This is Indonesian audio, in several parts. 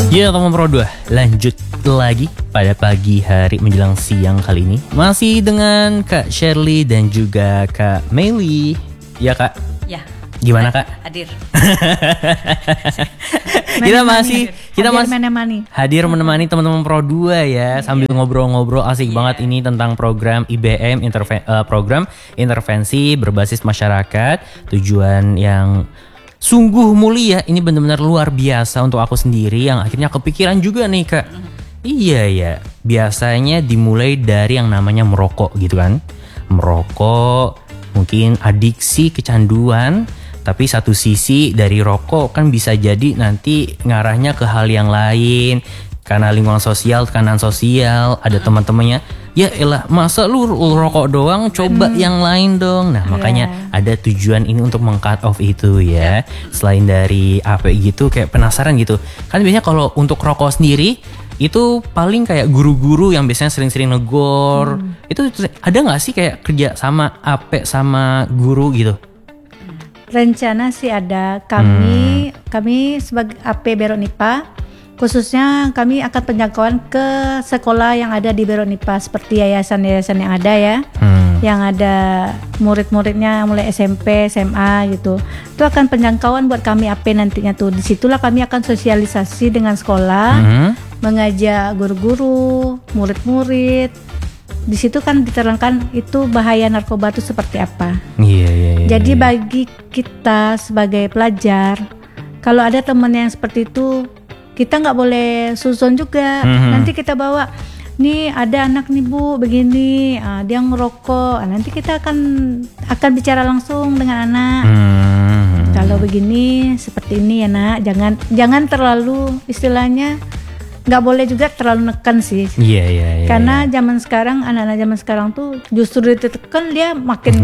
Ya teman Pro 2, lanjut lagi pada pagi hari menjelang siang kali ini. Masih dengan Kak Shirley dan juga Kak Meli. Ya Kak? Ya. Gimana Kak? Hadir. kita masih hadir menemani teman-teman Pro 2 ya, sambil ngobrol-ngobrol asik banget ini tentang program IBM program intervensi berbasis masyarakat. Tujuan yang sungguh mulia, ini benar-benar luar biasa untuk aku sendiri yang akhirnya kepikiran juga nih Kak. Iya ya, biasanya dimulai dari yang namanya merokok gitu kan. Merokok, mungkin adiksi, kecanduan. Tapi satu sisi dari rokok kan bisa jadi nanti ngarahnya ke hal yang lain. Karena lingkungan sosial, tekanan sosial, ada teman-temannya. Ya elah, masa lu rokok doang, coba yang lain dong. Nah makanya ada tujuan ini untuk meng-cut off itu ya. Selain dari apa gitu, kayak penasaran gitu. Kan biasanya kalau untuk rokok sendiri, itu paling kayak guru-guru yang biasanya sering-sering negor. Itu ada gak sih kayak kerja sama AP sama guru gitu? Rencana sih ada. Kami sebagai AP Beronipa, khususnya kami akan penjangkauan ke sekolah yang ada di Beronipa, seperti yayasan-yayasan yang ada ya, yang ada murid-muridnya mulai SMP, SMA gitu. Itu akan penjangkauan buat kami AP nantinya tuh. Disitulah kami akan sosialisasi dengan sekolah, mengajak guru-guru, murid-murid. Di situ kan diterangkan itu bahaya narkoba itu seperti apa. Jadi bagi kita sebagai pelajar, kalau ada teman yang seperti itu, kita nggak boleh suzon juga. Nanti kita bawa, nih ada anak nih Bu begini, dia ngerokok. Nanti kita akan bicara langsung dengan anak. Kalau begini seperti ini ya nak, jangan terlalu istilahnya. Nggak boleh juga terlalu nekan sih. Iya. Karena zaman sekarang, anak-anak zaman sekarang tuh justru ditekan dia makin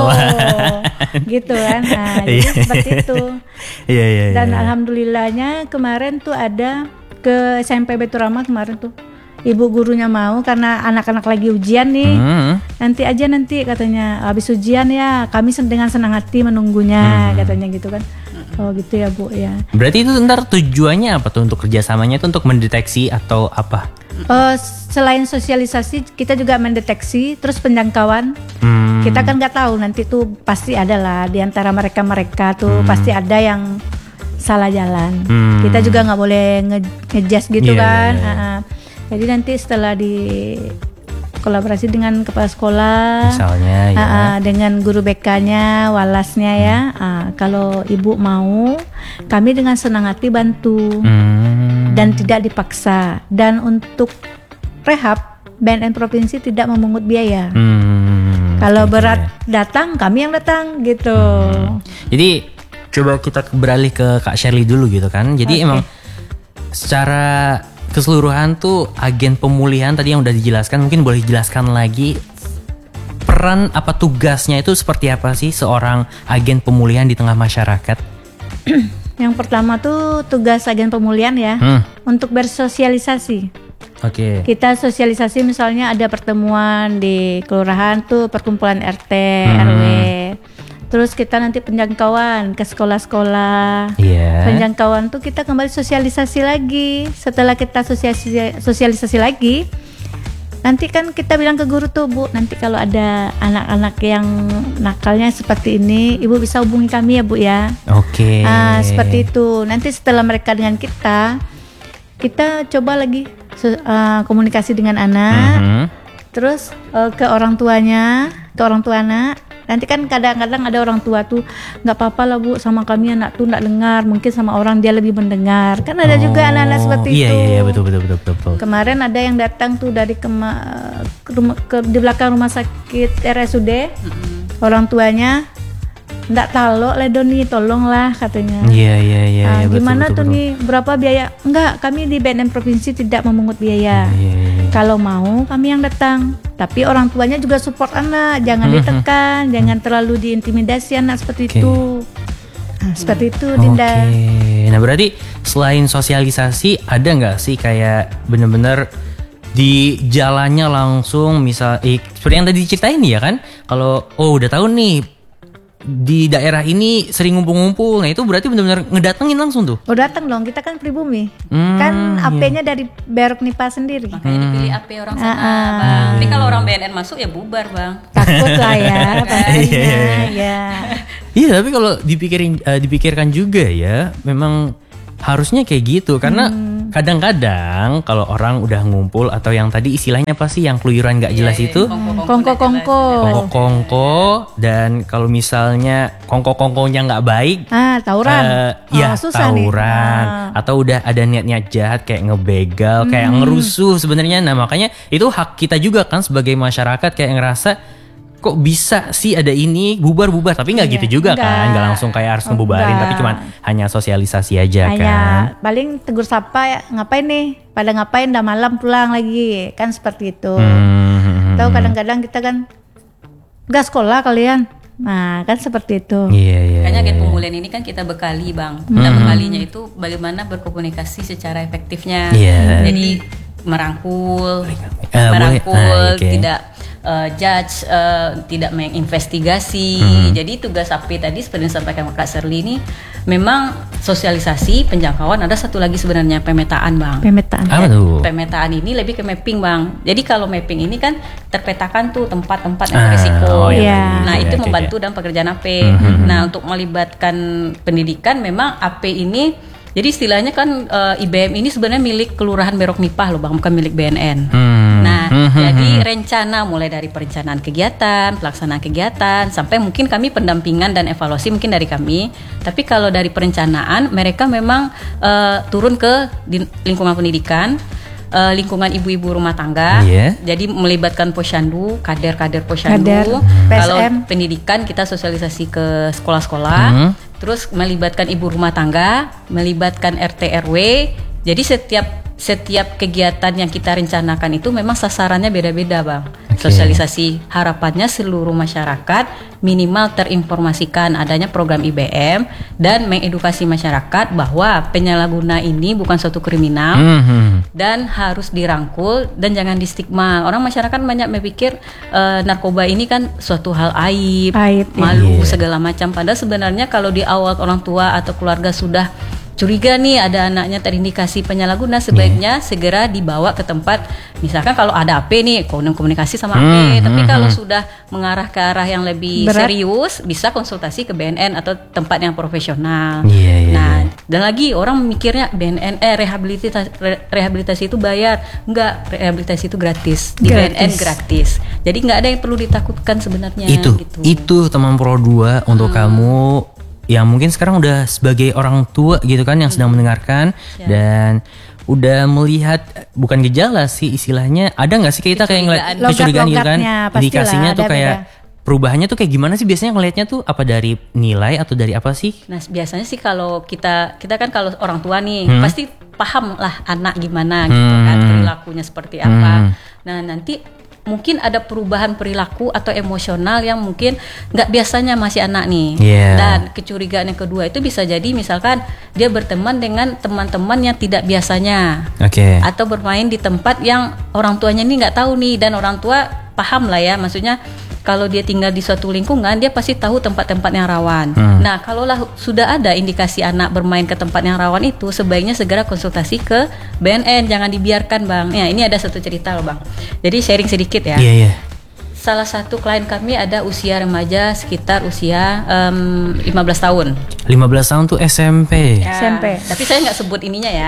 gitu kan. Nah, jadi seperti itu. Iya. Dan alhamdulillahnya kemarin tuh ada ke SMP Beturama kemarin tuh. Ibu gurunya mau karena anak-anak lagi ujian nih. Nanti katanya habis ujian ya, kami dengan senang hati menunggunya katanya gitu kan. Oh gitu ya Bu ya. Berarti itu ntar tujuannya apa tuh untuk kerjasamanya itu untuk mendeteksi atau apa? Selain sosialisasi kita juga mendeteksi, terus penjangkauan. Kita kan nggak tahu nanti tuh pasti ada lah di antara mereka tuh pasti ada yang salah jalan. Kita juga nggak boleh ngejudge gitu kan. Jadi nanti setelah di kolaborasi dengan kepala sekolah, misalnya dengan guru BK-nya, walasnya ya. Kalau ibu mau, kami dengan senang hati bantu dan tidak dipaksa. Dan untuk rehab, BNN provinsi tidak memungut biaya. Kalau berat datang, kami yang datang gitu. Jadi coba kita beralih ke Kak Shirley dulu gitu kan. Jadi emang secara keseluruhan tuh agen pemulihan tadi yang udah dijelaskan, mungkin boleh dijelaskan lagi peran apa tugasnya itu seperti apa sih seorang agen pemulihan di tengah masyarakat? Yang pertama tuh tugas agen pemulihan ya, untuk bersosialisasi. Kita sosialisasi misalnya ada pertemuan di kelurahan tuh, perkumpulan RT, RW. Terus kita nanti penjangkauan ke sekolah-sekolah. Penjangkauan tuh kita kembali sosialisasi lagi. Setelah kita sosialisasi lagi, nanti kan kita bilang ke guru tuh, Bu, nanti kalau ada anak-anak yang nakalnya seperti ini, Ibu bisa hubungi kami ya Bu ya. Seperti itu. Nanti setelah mereka dengan kita coba lagi komunikasi dengan anak. Terus ke orang tuanya, ke orang tua anak. Nanti kan kadang-kadang ada orang tua tuh nggak apa-apa lah Bu, sama kami anak tuh nggak dengar, mungkin sama orang dia lebih mendengar. Kan ada juga anak-anak seperti itu. Iya betul. Kemarin ada yang datang tuh dari di belakang rumah sakit RSUD, orang tuanya nggak tahu Ledoni, tolonglah katanya. Iya. Gimana betul. Nih berapa biaya? Enggak, kami di BNN provinsi tidak memungut biaya. Kalau mau kami yang datang. Tapi orang tuanya juga support anak, jangan ditekan, jangan terlalu diintimidasi anak seperti itu. Seperti itu Dinda. Nah berarti selain sosialisasi ada nggak sih kayak bener-bener di jalannya langsung misal seperti yang tadi diceritain ya kan, kalau udah tahu nih di daerah ini sering ngumpul-ngumpul. Nah itu berarti benar-benar ngedatengin langsung tuh. Oh datang dong, kita kan pribumi. Kan AP-nya dari Berok Nipa sendiri. Makanya dipilih AP orang sana, Bang. Tapi kalau orang BNN masuk ya bubar, Bang. Takut lah ya pastinya. Ya. Iya, tapi kalau dipikirkan juga ya, memang harusnya kayak gitu karena kadang-kadang kalau orang udah ngumpul atau yang tadi istilahnya apa sih yang keluyuran nggak jelas itu kongko dan kalau misalnya kongko-kongkonya nggak baik tawuran susah tawuran nih. Atau udah ada niat-niat jahat kayak ngebegal kayak ngerusuh sebenarnya. Nah makanya itu hak kita juga kan sebagai masyarakat kayak ngerasa kok bisa sih ada ini bubar-bubar tapi nggak gitu juga kan, nggak langsung kayak harus ngebubarin tapi cuman hanya sosialisasi aja kan. Paling tegur sapa ya, ngapain nih, pada ngapain, udah malam pulang lagi kan seperti itu. Tahu kadang-kadang kita kan nggak sekolah kalian, nah kan seperti itu. Makanya Gen Pemulihan ini kan kita bekali, Bang. Kita bekalinya itu bagaimana berkomunikasi secara efektifnya. Jadi merangkul, tidak judge, tidak menginvestigasi. Jadi tugas AP tadi seperti yang disampaikan Kak Sherly ini memang sosialisasi, penjangkauan, ada satu lagi sebenarnya pemetaan, Bang. Pemetaan ini lebih ke mapping, Bang. Jadi kalau mapping ini kan terpetakan tuh tempat-tempat yang berisiko. Nah, itu membantu dalam pekerjaan AP. Nah, untuk melibatkan pendidikan memang AP ini jadi istilahnya kan IBM ini sebenarnya milik Kelurahan Berok Nipah loh, Bang, bukan milik BNN. Nah, jadi rencana mulai dari perencanaan kegiatan, pelaksanaan kegiatan, sampai mungkin kami pendampingan dan evaluasi mungkin dari kami. Tapi kalau dari perencanaan, mereka memang turun ke lingkungan pendidikan, lingkungan ibu-ibu rumah tangga. Jadi melibatkan posyandu, kader-kader posyandu. Kalau pendidikan kita sosialisasi ke sekolah-sekolah. Terus melibatkan ibu rumah tangga, melibatkan RT RW. Jadi setiap kegiatan yang kita rencanakan itu memang sasarannya beda-beda, Bang. Sosialisasi harapannya seluruh masyarakat minimal terinformasikan adanya program IBM dan mengedukasi masyarakat bahwa penyalahguna ini bukan suatu kriminal dan harus dirangkul dan jangan distigma. Orang masyarakat banyak berpikir narkoba ini kan suatu hal aib malu segala macam. Padahal sebenarnya kalau di awal orang tua atau keluarga sudah curiga nih ada anaknya terindikasi penyalahguna, sebaiknya segera dibawa ke tempat, misalkan kalau ada AP nih komunikasi sama AP, tapi kalau sudah mengarah ke arah yang lebih serius bisa konsultasi ke BNN atau tempat yang profesional. Nah, dan lagi orang mikirnya BNN rehabilitasi itu bayar. Enggak, rehabilitasi itu gratis. Di BNN gratis. Jadi enggak ada yang perlu ditakutkan sebenarnya. Itu teman Pro 2 untuk kamu yang mungkin sekarang udah sebagai orang tua gitu kan yang sedang mendengarkan dan udah melihat bukan gejala sih istilahnya, ada nggak sih kita kayak ngeliat kecurigaan gitu kan, indikasinya tuh kayak perubahannya tuh kayak gimana sih biasanya ngelihatnya tuh, apa dari nilai atau dari apa sih? Nah biasanya sih kalau kita kan kalau orang tua nih pasti paham lah anak gimana gitu kan, perilakunya seperti apa. Nah nanti mungkin ada perubahan perilaku atau emosional yang mungkin nggak biasanya masih anak nih. Dan kecurigaan yang kedua itu bisa jadi misalkan dia berteman dengan teman-teman yang tidak biasanya, atau bermain di tempat yang orang tuanya ini nggak tahu nih, dan orang tua paham lah ya, maksudnya kalau dia tinggal di suatu lingkungan dia pasti tahu tempat-tempat yang rawan. Nah kalaulah sudah ada indikasi anak bermain ke tempat yang rawan itu, sebaiknya segera konsultasi ke BNN, jangan dibiarkan, Bang. Ya ini ada satu cerita loh, Bang. Jadi sharing sedikit ya. Salah satu klien kami ada usia remaja sekitar usia 15 tahun. 15 tahun tuh SMP. SMP. Tapi saya nggak sebut ininya ya.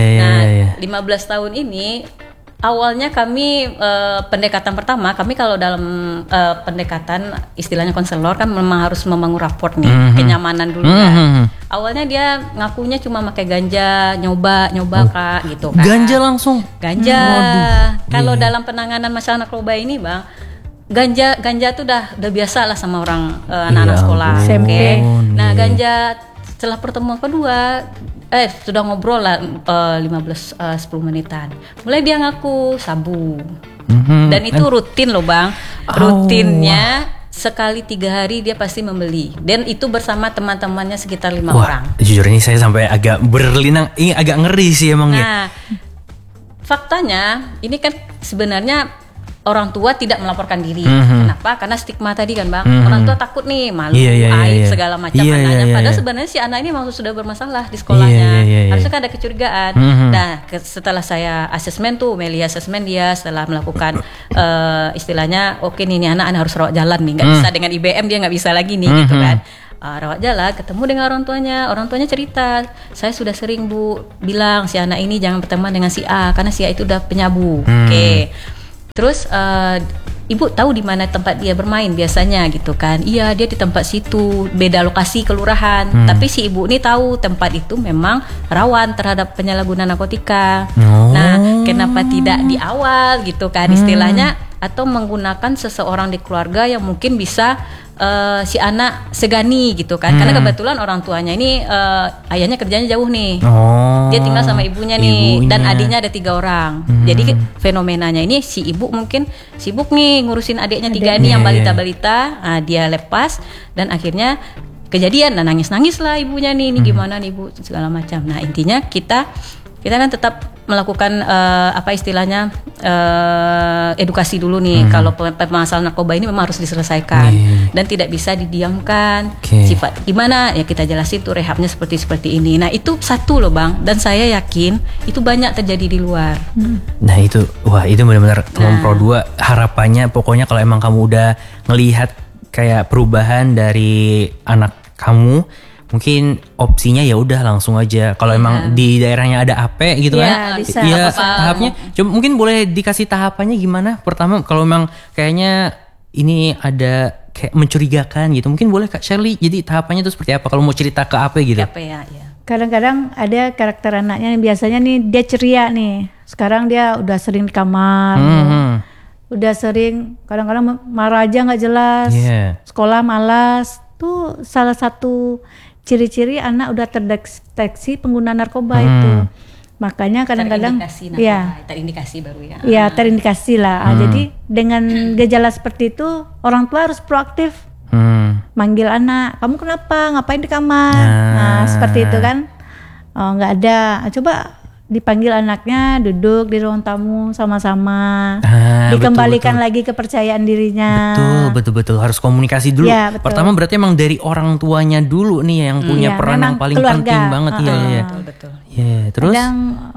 15 tahun ini awalnya kami pendekatan pertama, kami kalau dalam pendekatan istilahnya konselor kan memang harus membangun rapport nih, kenyamanan dulu kan. Awalnya dia ngakunya cuma pakai ganja, nyoba Kak gitu kan. Ganja langsung? Ganja. Kalau dalam penanganan masalah narkoba ini, Bang, ganja tuh udah biasa lah sama orang anak-anak sekolah. Nah ganja setelah pertemuan kedua sudah ngobrol lah 10 menitan. Mulai dia ngaku sabu. Dan itu rutin loh, Bang. Rutinnya sekali 3 hari dia pasti membeli. Dan itu bersama teman-temannya sekitar 5 orang. Jujur ini saya sampai agak berlinang, ini agak ngeri sih emangnya. Nah, faktanya ini kan sebenarnya orang tua tidak melaporkan diri. Kenapa? Karena stigma tadi kan Bang. Orang tua takut nih, malu, aib segala macam anaknya. Padahal sebenarnya si anak ini memang sudah bermasalah di sekolahnya. Harusnya kan ada kecurigaan. Nah, setelah saya asesmen tuh, Meli asesmen dia setelah melakukan istilahnya, oke nih, ini anak harus rawat jalan nih, nggak bisa dengan IBM, dia nggak bisa lagi nih gitu kan. Rawat jalan, ketemu dengan orang tuanya cerita, saya sudah sering Bu bilang si anak ini jangan berteman dengan si A karena si A itu udah penyabu. Oke. Terus ibu tahu di mana tempat dia bermain biasanya gitu kan? Iya, dia di tempat situ, beda lokasi kelurahan. Tapi si ibu ini tahu tempat itu memang rawan terhadap penyalahgunaan narkotika. Nah, kenapa tidak di awal gitu kan istilahnya, atau menggunakan seseorang di keluarga yang mungkin bisa si anak segani gitu kan, karena kebetulan orang tuanya ini ayahnya kerjanya jauh nih, dia tinggal sama ibunya nih, dan adiknya ada 3 orang. Jadi fenomenanya ini si ibu mungkin sibuk nih ngurusin adiknya 3 ini yang balita-balita, dia lepas dan akhirnya kejadian, dan nangis-nangis lah ibunya nih, ini gimana nih ibu segala macam. Nah intinya kita kan tetap melakukan apa istilahnya edukasi dulu nih. Kalau permasalahan narkoba ini memang harus diselesaikan dan tidak bisa didiamkan. Sifat gimana ya kita jelasin tuh, rehabnya seperti ini. Nah itu satu loh Bang, dan saya yakin itu banyak terjadi di luar. Nah itu benar-benar teman Pro 2 harapannya, pokoknya kalau emang kamu udah ngelihat kayak perubahan dari anak kamu, mungkin opsinya ya udah langsung aja. Kalau emang di daerahnya ada AP gitu kan, bisa. Ya tahapnya. Coba mungkin boleh dikasih tahapannya gimana? Pertama kalau memang kayaknya ini ada kayak mencurigakan gitu, mungkin boleh Kak Shirley. Jadi tahapannya itu seperti apa? Kalau mau cerita ke AP gitu? AP ya. Kadang-kadang ada karakter anaknya yang biasanya nih dia ceria nih. Sekarang dia udah sering di kamar, udah sering kadang-kadang marah aja nggak jelas, sekolah malas. Tuh salah satu ciri-ciri anak udah terdeteksi pengguna narkoba itu. Makanya kadang-kadang terindikasi baru ya. Iya, terindikasi lah. Jadi dengan gejala seperti itu orang tua harus proaktif. Manggil anak, "Kamu kenapa? Ngapain di kamar?" Nah, seperti itu kan. Oh, nggak ada. Coba dipanggil anaknya, duduk di ruang tamu sama-sama, dikembalikan betul. Lagi kepercayaan dirinya. Betul harus komunikasi dulu. Ya, pertama berarti emang dari orang tuanya dulu nih yang punya peran yang paling keluarga. Penting banget. Betul. Terus kadang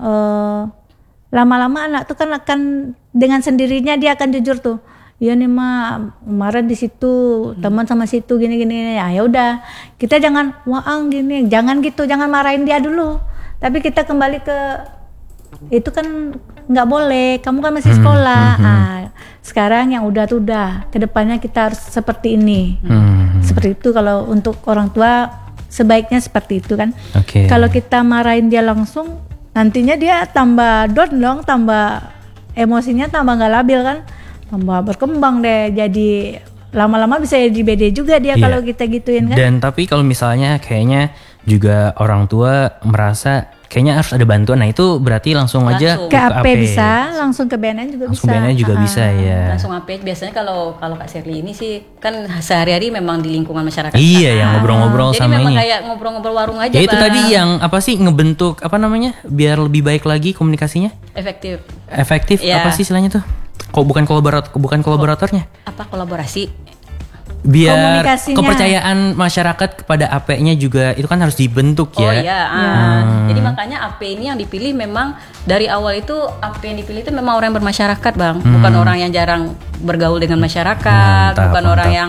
lama-lama anak tuh kan akan dengan sendirinya dia akan jujur tuh. Iya nih Ma, kemarin di situ teman sama situ gini-gini. Ya udah, kita jangan waang gini, jangan gitu, jangan marahin dia dulu. Tapi kita kembali ke itu kan nggak boleh, kamu kan masih sekolah. Sekarang yang udah tuh udah, kedepannya kita harus seperti ini. Seperti itu kalau untuk orang tua sebaiknya seperti itu kan. Kalau kita marahin dia langsung, nantinya dia tambah down dong, tambah emosinya tambah nggak labil kan, tambah berkembang deh. Jadi lama-lama bisa jadi BD juga dia kalau kita gituin kan. Dan tapi kalau misalnya kayaknya juga orang tua merasa kayaknya harus ada bantuan. Nah itu berarti langsung aja ke AP bisa, langsung ke BNN juga langsung bisa. BNN juga bisa ya. Langsung AP biasanya kalau Kak Shirley ini sih kan sehari-hari memang di lingkungan masyarakat. Iya, yang ngobrol-ngobrol jadi sama ini. Jadi memang kayak ngobrol-ngobrol warung aja. Ya itu tadi yang apa sih ngebentuk apa namanya biar lebih baik lagi komunikasinya? Efektif apa sih istilahnya tuh? Kok bukan kolaboratornya? Apa kolaborasi? Biar kepercayaan masyarakat kepada AP-nya juga itu kan harus dibentuk ya. Jadi makanya AP ini yang dipilih memang dari awal itu AP yang dipilih itu memang orang yang bermasyarakat Bang, bukan orang yang jarang bergaul dengan masyarakat, bukan orang yang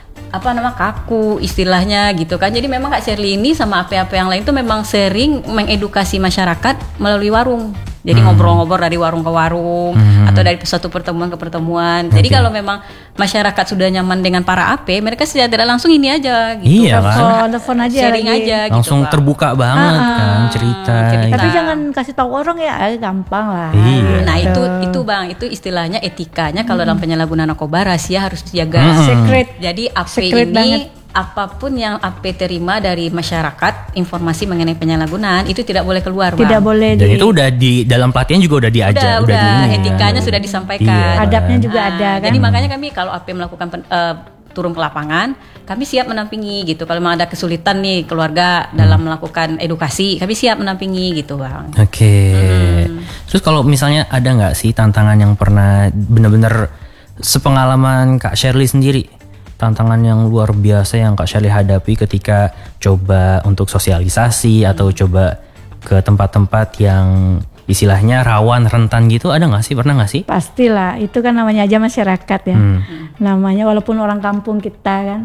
kaku istilahnya gitu kan. Jadi memang Kak Shirley ini sama AP-AP yang lain itu memang sering mengedukasi masyarakat melalui warung. Jadi ngobrol-ngobrol dari warung ke warung atau dari satu pertemuan ke pertemuan. Jadi kalau memang masyarakat sudah nyaman dengan para AP, mereka tidak langsung ini aja gitu. Iya kan. Telepon aja sharing lagi. aja langsung gitu, terbuka banget kan cerita. Tapi jangan kasih tahu orang ya, gampang lah. Iya. Nah, itu Bang, itu istilahnya etikanya kalau dalam penyalahgunaan narkoba rahasia harus dijaga. Secret. Jadi AP Secret ini banget. Apapun yang AP terima dari masyarakat, informasi mengenai penyalahgunaan itu tidak boleh keluar, Bang. Tidak boleh. Dan itu udah di dalam pelatihan juga udah diajar, udah etikanya sudah disampaikan. Adabnya juga ada kan. Jadi makanya kami kalau AP melakukan turun ke lapangan, kami siap menampingi gitu. Kalau memang ada kesulitan nih keluarga dalam melakukan edukasi, kami siap menampingi gitu, Bang. Terus kalau misalnya ada nggak sih tantangan yang pernah benar-benar sepengalaman Kak Shirley sendiri, tantangan yang luar biasa yang Kak Shirley hadapi ketika coba untuk sosialisasi atau coba ke tempat-tempat yang istilahnya rawan, rentan gitu, ada nggak sih? Pernah nggak sih? Pastilah, itu kan namanya aja masyarakat ya. Namanya walaupun orang kampung kita kan,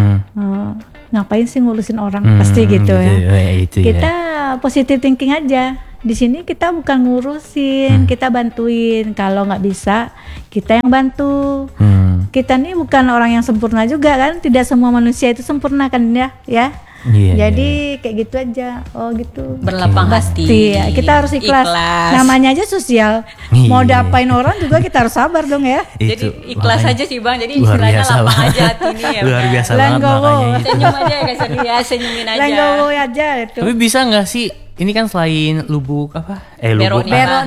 ngapain sih ngurusin orang? Pasti gitu ya. Kita positive thinking aja. Di sini kita bukan ngurusin, kita bantuin. Kalau nggak bisa, kita yang bantu. Kita nih bukan orang yang sempurna juga kan. Tidak semua manusia itu sempurna kan ya. Jadi kayak gitu aja. Oh gitu. Berlapang hati. Ya, kita harus ikhlas. Namanya aja sosial. Mau diapain orang juga kita harus sabar dong ya. Jadi ikhlas aja sih Bang. Jadi istilahnya lapang aja hati nih ya. Luar biasa banget makanya. Senyum aja ya guys, senyumin aja. Langgowo aja itu. Tapi bisa nggak sih? Ini kan selain Lubuk apa? Berok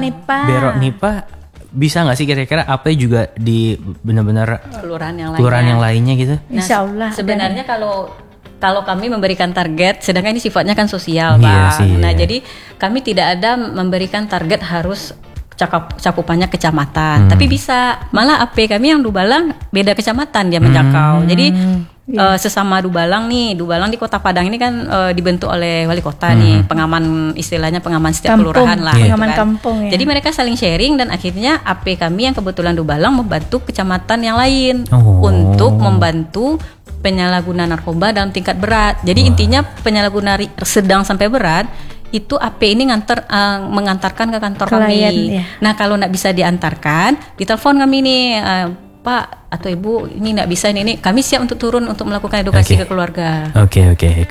Nipa. Bisa nggak sih kira-kira apa juga di benar-benar kelurahan yang lainnya gitu? Insya Allah. Sebenarnya kalau kami memberikan target, sedangkan ini sifatnya kan sosial, Bang. Nah, jadi kami tidak ada memberikan target harus cakupannya kecamatan, tapi bisa malah AP kami yang Dubalang beda kecamatan dia menjangkau. Jadi sesama Dubalang di Kota Padang ini kan dibentuk oleh wali kota nih, pengaman, istilahnya pengaman setiap kelurahan lah. Pengaman kampung ya. Jadi mereka saling sharing dan akhirnya AP kami yang kebetulan Dubalang membantu kecamatan yang lain untuk membantu penyalahguna narkoba dalam tingkat berat. Jadi intinya penyalahguna sedang sampai berat itu AP ini mengantarkan ke kantor kami. Ya. Nah kalau nggak bisa diantarkan, ditelepon kami nih, Pak atau Ibu ini nggak bisa ini kami siap untuk turun untuk melakukan edukasi ke keluarga. Oke.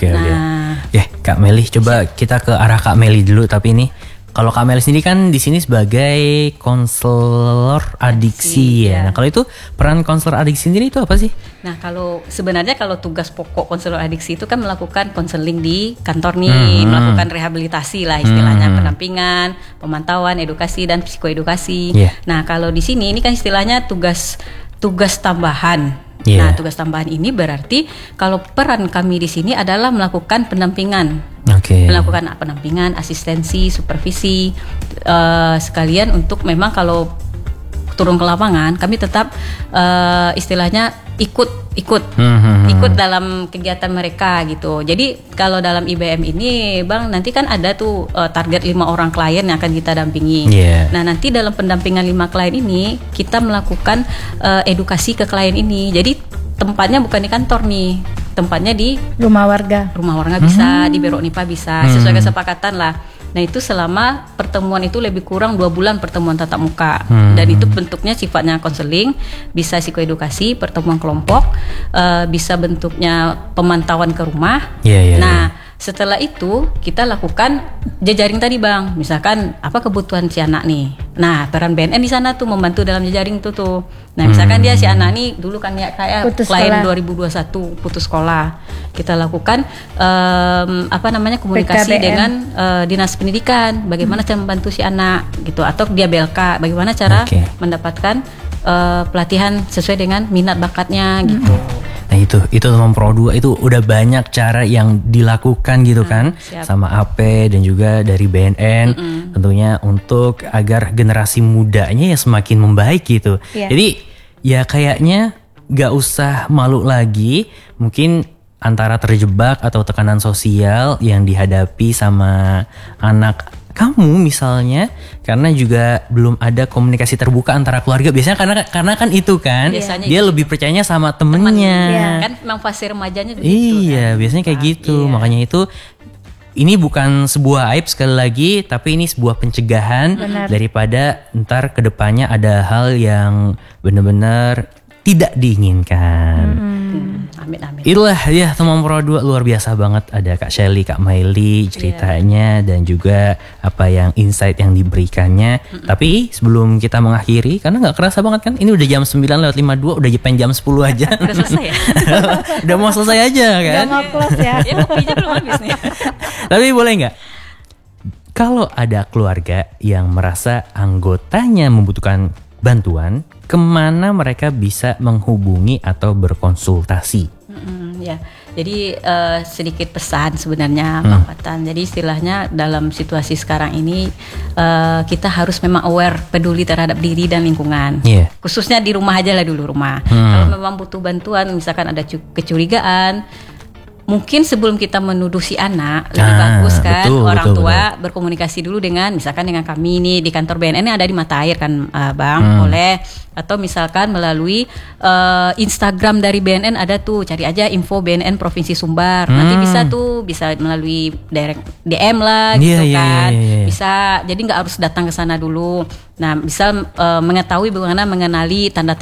Kak Meli, coba kita ke arah Kak Meli dulu. Tapi ini kalau Kak Meli sendiri kan di sini sebagai konselor adiksi ya. Nah, kalau itu peran konselor adiksi sendiri itu apa sih? Nah, sebenarnya kalau tugas pokok konselor adiksi itu kan melakukan konseling di kantor nih, melakukan rehabilitasi lah istilahnya, pendampingan, pemantauan, edukasi dan psikoedukasi. Nah, kalau di sini ini kan istilahnya tugas tambahan. Nah, tugas tambahan ini berarti kalau peran kami di sini adalah melakukan pendampingan. Melakukan pendampingan, asistensi, supervisi, sekalian untuk memang kalau turun ke lapangan kami tetap istilahnya ikut dalam kegiatan mereka gitu. Jadi kalau dalam IBM ini Bang, nanti kan ada tuh target 5 orang klien yang akan kita dampingi. Nah, nanti dalam pendampingan 5 klien ini kita melakukan edukasi ke klien ini. Jadi tempatnya bukan di kantor nih, tempatnya di rumah warga bisa, di Berok Nipa bisa, sesuai kesepakatan lah. Nah itu selama pertemuan itu lebih kurang 2 bulan pertemuan tatap muka, dan itu bentuknya sifatnya konseling, bisa psikoedukasi, pertemuan kelompok, bisa bentuknya pemantauan ke rumah. Nah setelah itu kita lakukan jejaring tadi Bang, misalkan apa kebutuhan si anak nih. Nah peran BNN di sana tuh membantu dalam jejaring itu tuh. Nah misalkan dia si anak nih dulu kan ya kayak klien 2021 putus sekolah, kita lakukan komunikasi PKBN dengan dinas pendidikan, bagaimana cara membantu si anak gitu, atau dia BLK bagaimana cara mendapatkan pelatihan sesuai dengan minat bakatnya gitu. Nah itu teman Pro 2 itu udah banyak cara yang dilakukan gitu kan, sama AP dan juga dari BNN tentunya untuk agar generasi mudanya ya semakin membaik gitu. Jadi ya kayaknya gak usah malu lagi mungkin antara terjebak atau tekanan sosial yang dihadapi sama anak kamu misalnya, karena juga belum ada komunikasi terbuka antara keluarga. Biasanya karena kan itu kan biasanya dia itu lebih percayanya sama temennya. Kan memang fase remajanya begitu. Iya kan? Biasanya kayak gitu. Makanya itu ini bukan sebuah aib sekali lagi, tapi ini sebuah pencegahan daripada ntar kedepannya ada hal yang benar-benar tidak diinginkan. Amin. Itulah ya teman Pro 2, luar biasa banget ada Kak Shirley, Kak Maili ceritanya dan juga apa yang insight yang diberikannya. Tapi sebelum kita mengakhiri, karena gak kerasa banget kan ini udah jam 9:52, udah jam 10 aja. Udah selesai ya? Udah mau selesai aja kan? Udah mau close ya. Ya kopinya belum habis nih. Tapi boleh gak, kalau ada keluarga yang merasa anggotanya membutuhkan bantuan, kemana mereka bisa menghubungi atau berkonsultasi? Jadi sedikit pesan sebenarnya Bang Patan. Jadi istilahnya dalam situasi sekarang ini kita harus memang aware, peduli terhadap diri dan lingkungan. Khususnya di rumah aja lah dulu rumah. Kalau memang butuh bantuan, misalkan ada kecurigaan, mungkin sebelum kita menuduh si anak lebih bagus kan orang tua berkomunikasi dulu dengan misalkan dengan kami nih di kantor BNN ini ada di Mata Air kan Bang, boleh, atau misalkan melalui Instagram dari BNN ada tuh, cari aja info BNN Provinsi Sumbar, nanti bisa melalui direct DM lah gitu kan. Bisa, jadi nggak harus datang ke sana dulu. Nah, bisa mengetahui bagaimana mengenali tanda